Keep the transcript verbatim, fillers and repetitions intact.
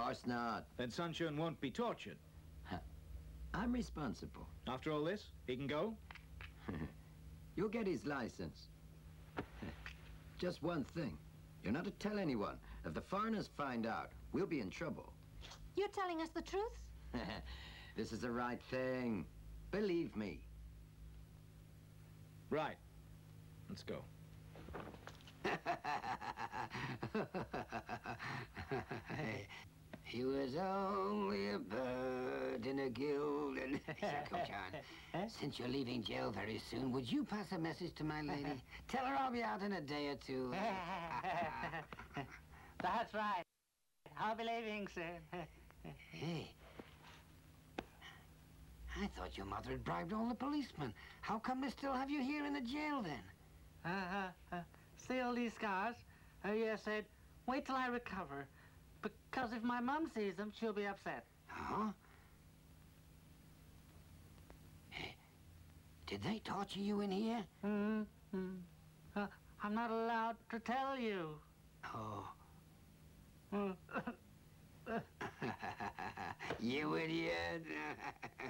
course not. Then Sun Shun won't be tortured. I'm responsible. After all this, he can go? You'll get his license. Just one thing. You're not to tell anyone. If the foreigners find out, we'll be in trouble. You're telling us the truth? This is the right thing. Believe me. Right. Let's go. He was only a bird in a guild. And come, John. Since you're leaving jail very soon, would you pass a message to my lady? Tell her I'll be out in a day or two. That's right. I'll be leaving soon. Hey. I thought your mother had bribed all the policemen. How come they still have you here in the jail, then? Uh, uh, uh, see all these scars? Oh, yeah, said, wait till I recover. Because if my mum sees them, she'll be upset. Huh? Hey, did they torture you in here? Mm-hmm. Uh, I'm not allowed to tell you. Oh. You idiot.